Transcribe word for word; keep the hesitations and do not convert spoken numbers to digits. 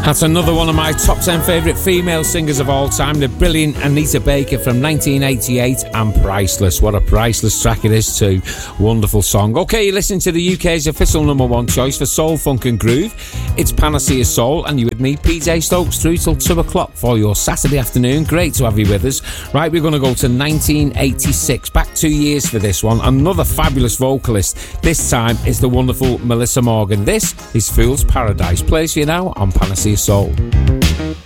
That's another one of my top ten favourite female singers of all time, the brilliant Anita Baker from nineteen eighty-eight, and Priceless. What a priceless track it is too. Wonderful song. OK, you're listening to the U K's official number one choice for soul, funk and groove. It's Panacea Soul, and you with me, P J Stokes, through till two o'clock for your Saturday afternoon. Great to have you with us. Right, we're going to go to nineteen eighty-six, back two years for this one. Another fabulous vocalist. This time is the wonderful Melissa Morgan. This is Fool's Paradise. Plays for you now on Panacea Soul.